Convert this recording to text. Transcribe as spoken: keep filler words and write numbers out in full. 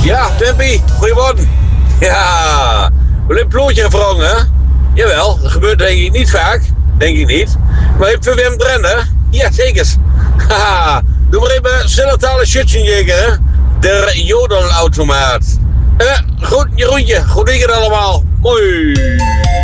Ja, Wimpy, goeiemorgen. Ja, wil je een plootje gevrongen, hè? Jawel, dat gebeurt denk ik niet vaak. Denk ik niet. Maar heb je Wim Drennen? Ja, zeker. Haha, doe maar even Sillertale Schützenjäger, hè? De jodelautomaat. Eh, goed, Jeroentje. Goed weekend allemaal. Hoi.